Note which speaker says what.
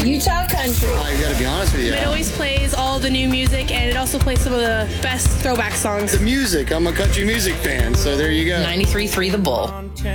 Speaker 1: Utah Country.
Speaker 2: I gotta be honest with you.
Speaker 3: It always plays all the new music, and it also plays some of the best throwback songs.
Speaker 2: The music. I'm a country music fan, so there you go.
Speaker 4: 93.3 The Bull.